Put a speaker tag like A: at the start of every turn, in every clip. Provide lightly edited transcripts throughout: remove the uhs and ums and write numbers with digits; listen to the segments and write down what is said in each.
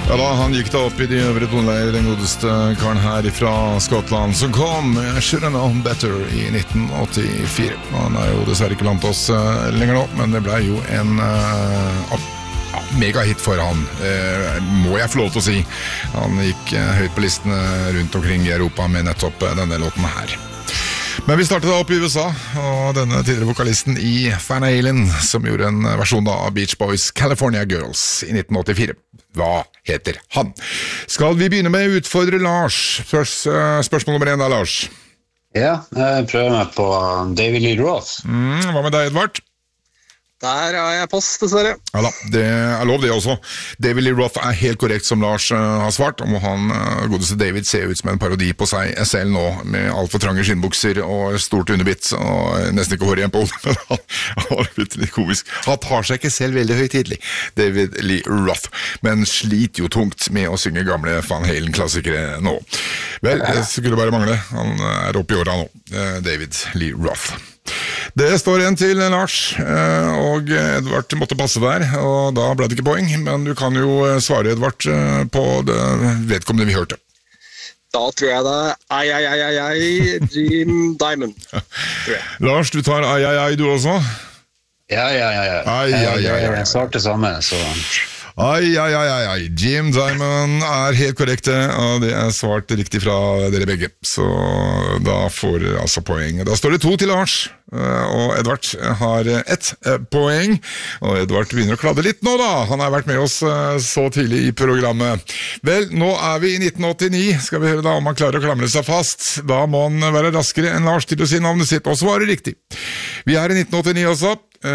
A: Ja da, han gikk da opp I de øvre tonleier, den godeste karen her fra Skottland, som kom Should I Know Better I 1984. Han jo dessverre ikke blant oss lenger nå, men det ble jo en megahit for han, må jeg få lov til å si. Han gikk høyt på listene rundt omkring I Europa med nettopp denne låten her. Men vi startet da opp I USA, og denne tidligere vokalisten I Van Halen, som gjorde en versjon da av Beach Boys' California Girls I 1984. Hva heter han? Skal vi begynne med utfordre Lars? Spørsmål nummer 1 da, Lars.
B: Ja, jeg prøver meg på David Lee Roth.
A: Hva med deg, Edvard?
C: Der jeg pass, dessverre.
A: Ja da, det lov det også. David Lee Roth helt korrekt som Lars har svart, om han godeste David ser ut som en parodi på seg selv nå, med alt for trange skinnbukser og stort underbitt, og nesten ikke hår igjen på hodet, men han var litt komisk. Han tar seg ikke selv veldig høytidelig, David Lee Roth, men sliter jo tungt med å synge gamle Van Halen-klassikere nå. Vel, det skulle bare mangle. Han oppe I åra nå, David Lee Roth. Det står en til, Lars, og Edvard måtte passe der, og da ble det ikke poeng, men du kan jo svare, Edvard, på det vedkommende vi hørte.
C: Da tror jeg det Jim Diamond, tror jeg.
A: Lars, du tar ai, du også?
B: Ja. Jeg svarte samme, så...
A: Ai, Jim Diamond helt korrekte, og det svart riktig fra dere begge, så da får altså poeng. Da står det 2 til Lars, og Edvard har 1 poeng, og Edvard begynner å kladde litt nå da, han har vært med oss så tidlig I programmet. Vel, nå vi I 1989, skal vi høre da om han klarer å klamre seg fast, da må han være raskere enn Lars til å si navnet sitt, og svare riktig. Vi I 1989 også,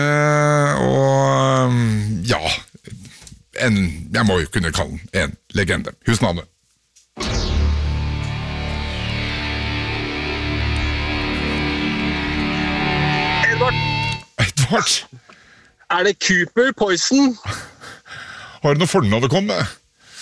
A: og ja... jeg må jo kunne kalle den en legende. Husk navnet. Edvard?
C: Det Cooper, Poison?
A: Har du noe fornavn å komme med?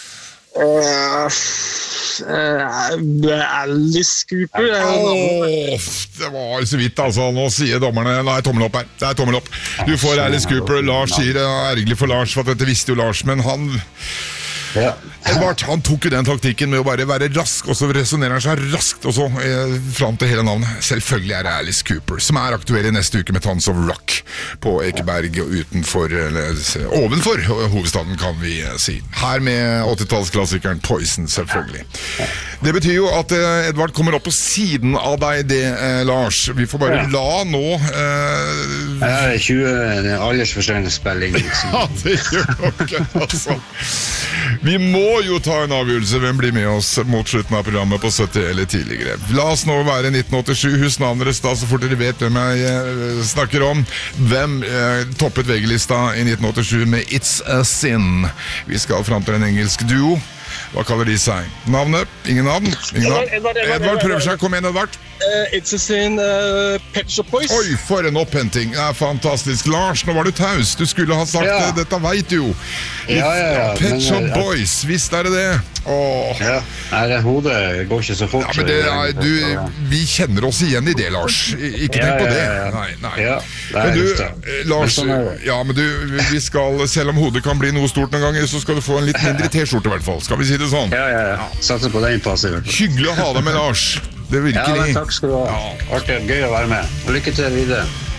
C: Alice Cooper
A: det var så vidt altså. Nå sier dommerne nei, tommel opp her. Det tommel opp. Du får Alice Cooper. Lars sier det ergerlig for Lars, for dette visste jo Lars, men han Edvard, han tok jo den taktikken med å bare være rask, og så resonerer han seg raskt og så frem til hele navnet. Selvfølgelig det Alice Cooper, som aktuell I neste uke med Tons of Rock på Ekeberg og ovenfor hovedstaden, kan vi si. Her med 80-tallsklassikeren Poison, selvfølgelig. Det betyr jo at Edvard kommer opp på siden av deg, det, Lars. Vi får bare la nå...
B: Det 20 aldersforskjellende spilling.
A: Ja, det gjør dere, altså. Vi må jo ta en avgjørelse. Hvem blir med oss mot slutten av programmet på 70 eller tidligere? La oss nå være 1987. Husk navnet deres da, så fort dere vet hvem jeg snakker om. Hvem toppet VG-lista I 1987 med It's a Sin? Vi skal frem til en engelsk duo. Hva kaller de seg? Navnet? Ingen navn? Edvard prøver seg. Kom igjen, Edvard.
C: It's a Sin, Pet Shop Boys.
A: Oi, for en opphenting. Fantastisk. Lars, nå var du taus. Du skulle ha sagt dette vet du jo. Pet Shop Boys, visst det.
B: Hodet går ikke så fort.
A: Ja, men vi kjenner oss igjen I det, Lars. Ikke tenk på det. Nei. Men du, Lars, men du, vi skal, selv om hodet kan bli noe stort noen ganger, så skal du få en litt mindre t-skjorte I hvert fall. Skal vi si det sånn?
B: Ja. Satser på den passer.
A: Hyggelig å ha deg med, Lars. Det virker
B: takk skal du ha. Artig, gøy å være med. Lykke til videre.